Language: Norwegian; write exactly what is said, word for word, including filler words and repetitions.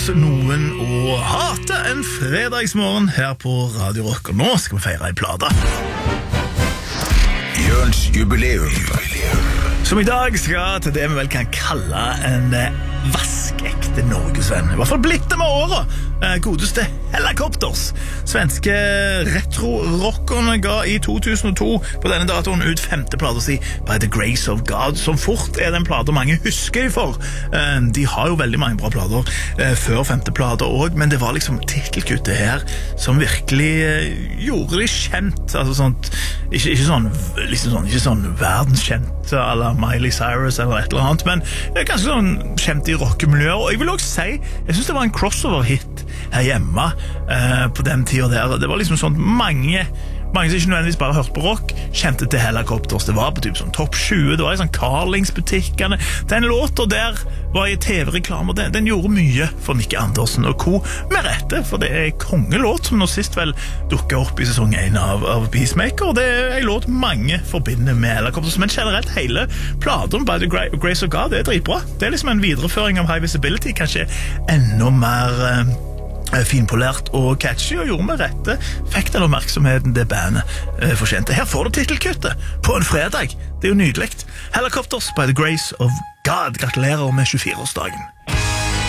noen å hate en fredagsmorgen her på Radio Rock, og nå skal vi feire en plate. Jørns jubileum. Som i dag skal til det vi vel kan kalle en vaskekte Norgesvenn. I hvert fall blitt det med året. Godeste Hellacopters. Svenske retro-rockerne ga i to tusen og to på denne datoen ut femte plata si By the Grace of God, som fort er den plata mange husker de for. De har jo veldig mange bra plater før femte plata også, men det var liksom titelkuttet her som virkelig gjorde de kjent. Altså sånt, ikke, ikke sånn liksom sånn, ikke sånn verdenskjent eller Miley Cyrus eller et eller annet, men ganske sånn kjent i rockemiljøet. Og jeg vil også si, jeg synes det var en crossover-hit her hjemme eh, på den tiden der. Det var liksom sånn mange mange som ikke nødvendigvis bare hørte på rock, kjente til Hellacopters. Det var på typ sånn topp tjue, det var i sånn Carlings-butikkene. Den låten der var i T V-reklamer, den, den gjorde mye for Nicky Andersen og co. Med rette, for det er en kongelåt som nå sist vel dukket opp i sesong én av, av Peacemaker, og det er en låt mange forbinder med Hellacopters, men generelt hele platen By the Grace of God, det er dritbra. Det er liksom en videreføring av High Visibility, kanskje enda mer eh, finpolert og catchy, og gjorde med rette fikk den oppmerksomheten det bandet eh, fortjente. Her får du titelkuttet på en fredag. Det er jo nydelig. Hellacopters By the Grace of God. Gratulerer med tjuefire-årsdagen.